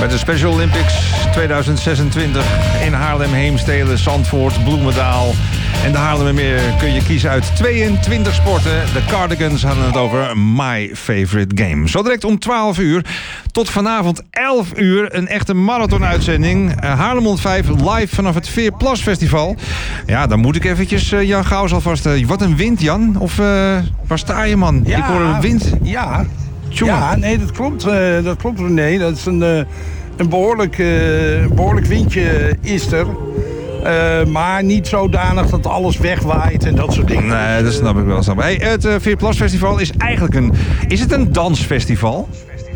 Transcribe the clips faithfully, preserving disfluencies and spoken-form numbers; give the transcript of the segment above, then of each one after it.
met de Special Olympics tweeduizend zesentwintig in Haarlem, Heemstede, Zandvoort, Bloemendaal en de Haarlemmermeer kun je kiezen uit tweeëntwintig sporten. De Cardigans hadden het over My Favorite Game. Zo direct om twaalf uur tot vanavond elf uur een echte marathonuitzending. Uh, Haarlem honderdvijf live vanaf het Veerplas Festival. Ja, dan moet ik eventjes uh, Jan Gauws alvast... Uh, wat een wind, Jan? Of uh, waar sta je, man? Ja, ik hoor een wind. Ja, Tjonge. ja nee, dat klopt. Uh, dat klopt, René. Dat is een, uh, een behoorlijk, uh, behoorlijk windje is er. Uh, maar niet zodanig dat alles wegwaait en dat soort dingen. Nee, dat snap ik wel. Snap ik. Hey, het uh, Veerplas Festival is eigenlijk een... Is het een dansfestival?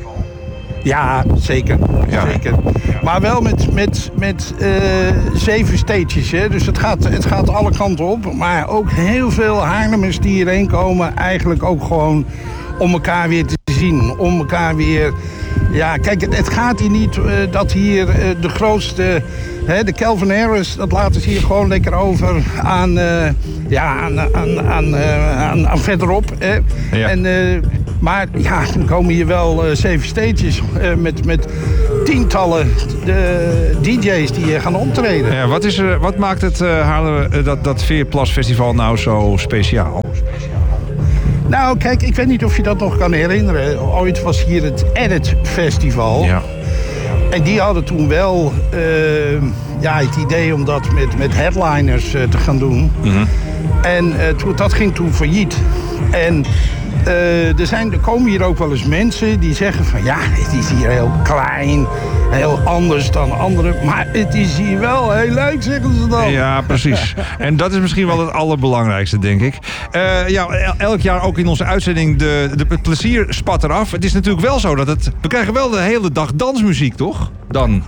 Ja, zeker. Ja. zeker. Maar wel met, met, met uh, zeven stages. Hè? Dus het gaat, het gaat alle kanten op. Maar ook heel veel Haarlemmers die hierheen komen... eigenlijk ook gewoon om elkaar weer te zien. Om elkaar weer... Ja, kijk, het, het gaat hier niet uh, dat hier uh, de grootste... Hè, de Calvin Harris, dat laten ze hier gewoon lekker over aan... Uh, ja, aan, aan, aan, uh, aan, aan verderop. Hè? Ja. En... Uh, Maar ja, dan komen hier wel uh, zeven stages uh, met, met tientallen de D J's die uh, gaan optreden. Ja, wat, is er, wat maakt het uh, Haarlem, uh, dat, dat Veerplas Festival nou zo speciaal? Nou, kijk, ik weet niet of je dat nog kan herinneren. Ooit was hier het Edit Festival. Ja. En die hadden toen wel uh, ja, het idee om dat met, met headliners uh, te gaan doen. Mm-hmm. En uh, toen, dat ging toen failliet. En... Uh, er, zijn, er komen hier ook wel eens mensen die zeggen van... ja, het is hier heel klein, heel anders dan anderen... maar het is hier wel heel leuk, zeggen ze dan. Ja, precies. En dat is misschien wel het allerbelangrijkste, denk ik. Uh, ja, elk jaar ook in onze uitzending de, de, het plezier spat eraf. Het is natuurlijk wel zo dat het... We krijgen wel de hele dag dansmuziek, toch? Dan...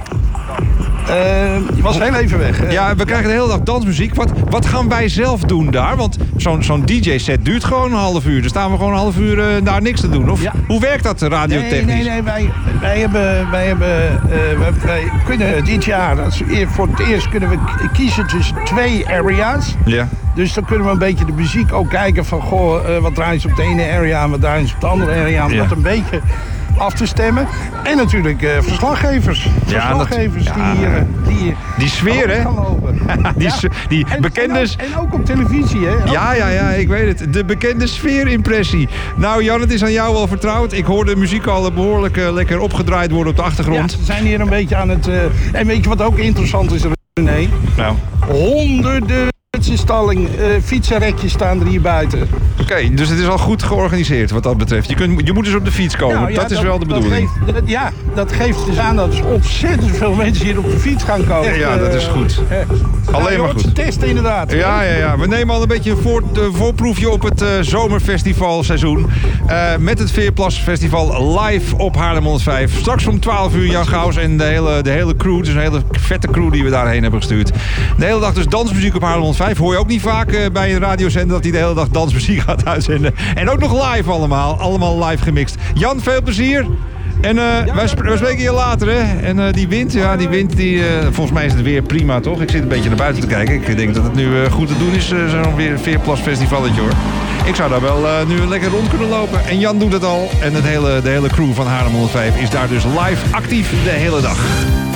Uh, je was heel even weg. Hè? Ja, we krijgen de hele dag dansmuziek. Wat, wat gaan wij zelf doen daar? Want zo'n zo'n D J-set duurt gewoon een half uur. Dan staan we gewoon een half uur uh, daar niks te doen. Of ja. Hoe werkt dat radiotechnisch? Nee, nee, nee. Wij, wij, hebben, wij, hebben, uh, wij, wij kunnen dit jaar, als, voor het eerst kunnen we kiezen tussen twee areas. Ja. Dus dan kunnen we een beetje de muziek ook kijken van... goh, uh, wat draaien ze op de ene area en wat draaien ze op de andere area. Om ja. dat een beetje... af te stemmen. En natuurlijk uh, verslaggevers. Verslaggevers ja, dat, ja. die hier... Die, die sfeer, hè? die ja. die en, bekende... En ook, en ook op televisie, hè? Ook ja, ja, ja, ik weet het. De bekende sfeerimpressie. Nou, Jan, het is aan jou wel vertrouwd. Ik hoor de muziek al behoorlijk uh, lekker opgedraaid worden op de achtergrond. Ja, we zijn hier een beetje aan het... Uh, en weet je wat ook interessant is, René? Nou. Honderden... stalling, uh, fietsenrekjes staan er hier buiten. Oké, okay, dus het is al goed georganiseerd wat dat betreft. Je, kunt, je moet dus op de fiets komen, nou, ja, dat is dat, wel de bedoeling. Dat geeft, dat, ja, dat geeft dus aan dat er ontzettend veel mensen hier op de fiets gaan komen. Ja, ja dat is goed. Uh, Alleen nou, maar goed. Testen inderdaad. Ja, ja, ja. We nemen al een beetje een voor, uh, voorproefje op het uh, zomerfestivalseizoen. Uh, met het Veerplas Festival live op Haarlem honderdvijf. Straks om twaalf uur Jan Gauws en de hele, de hele crew. Dus een hele vette crew die we daarheen hebben gestuurd. De hele dag dus dansmuziek op Haarlem honderdvijf. Hoor je ook niet vaak uh, bij een radiozender dat hij de hele dag dansmuziek gaat uitzenden. En ook nog live allemaal. Allemaal live gemixt. Jan, veel plezier. En uh, ja, wij, sp- wij spreken je later, hè. En uh, die wind, ja, die wind, die, uh, volgens mij is het weer prima, toch? Ik zit een beetje naar buiten te kijken. Ik denk dat het nu uh, goed te doen is, uh, zo'n weer Veerplas festivalletje, hoor. Ik zou daar wel uh, nu lekker rond kunnen lopen. En Jan doet het al. En het hele, de hele crew van Haarlem honderdvijf is daar dus live actief de hele dag.